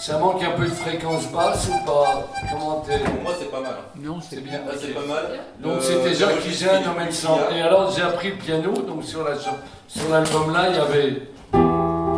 Ça manque un peu de fréquence basse ou pas? Comment t'es? Pour moi, c'est pas mal. Non, c'est bien. Ah, c'est pas mal. Donc c'était Jacques Higelin en mettant. Et alors j'ai appris le piano, donc sur l'album là, il y avait